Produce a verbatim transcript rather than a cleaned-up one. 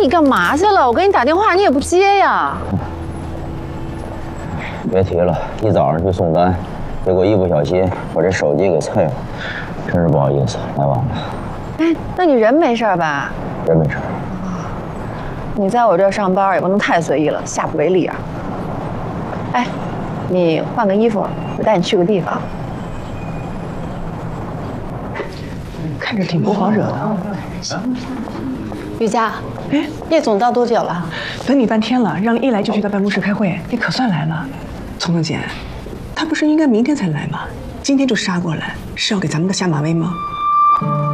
你干嘛去了？我给你打电话你也不接呀。 别提了，一早上去送单，结果一不小心把这手机给碎了，真是不好意思，来晚了。 哎，那你人没事吧？ 人没事。 你在我这儿上班也不能太随意了，下不为例啊。哎，你换个衣服，我带你去个地方。 看着挺不好惹的。 雨佳，哎，叶总到多久了？ 等你半天了，让一来就去他办公室开会，你可算来了。聪聪姐，他不是应该明天才来吗？今天就杀过来，是要给咱们个下马威吗？